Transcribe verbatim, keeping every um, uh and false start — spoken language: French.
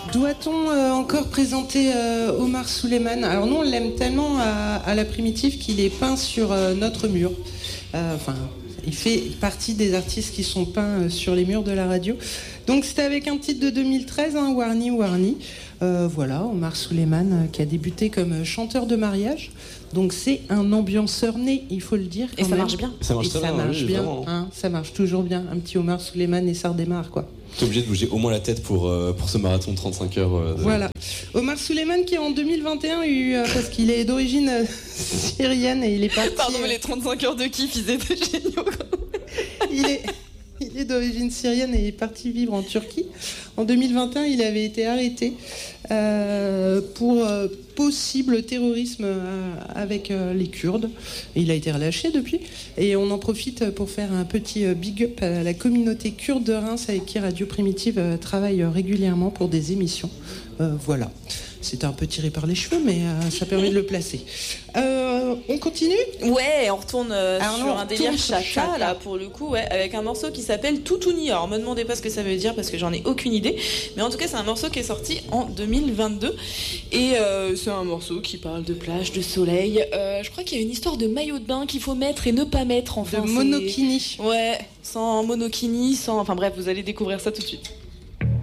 Doit-on euh, encore présenter euh, Omar Souleyman? Alors nous, on l'aime tellement à, à la primitive qu'il est peint sur euh, notre mur. Euh, enfin, il fait partie des artistes qui sont peints euh, sur les murs de la radio. Donc c'était avec un titre de deux mille treize, hein, Warni Warni. Euh, voilà, Omar Souleyman euh, qui a débuté comme chanteur de mariage. Donc c'est un ambianceur né, il faut le dire. Et ça même. marche bien. Ça marche, et très ça bien, marche oui, bien. vraiment. Hein, ça marche toujours bien. Un petit Omar Souleyman et ça redémarre, quoi. T'es obligé de bouger au moins la tête pour, euh, pour ce marathon de trente-cinq heures. Euh, de... Voilà. Omar Souleyman qui en deux mille vingt et un eu, euh, parce qu'il est d'origine euh, syrienne et il est parti. Pardon, mais euh, les trente-cinq heures de kiff, ils étaient géniaux. il est, il est d'origine syrienne et est parti vivre en Turquie. En deux mille vingt et un, il avait été arrêté euh, pour euh, possible terrorisme euh, avec euh, les Kurdes. Et il a été relâché depuis. Et on en profite pour faire un petit euh, big up à la communauté kurde de Reims avec qui Radio Primitive euh, travaille régulièrement pour des émissions. Euh, voilà. C'était un peu tiré par les cheveux, mais euh, ça permet de le placer. Euh, on continue ? Ouais, on retourne euh, Alors sur non, un délire tourne sur chata, chata. là, pour le coup, ouais, avec un morceau qui s'appelle Toutouni. Alors, me demandez pas ce que ça veut dire parce que j'en ai aucune idée. Mais en tout cas, c'est un morceau qui est sorti en deux mille vingt-deux. Et euh, c'est un morceau qui parle de plage, de soleil. Euh, je crois qu'il y a une histoire de maillot de bain qu'il faut mettre et ne pas mettre. Enfin, De c'est- monokini. Ouais, sans monokini, sans... Enfin bref, vous allez découvrir ça tout de suite.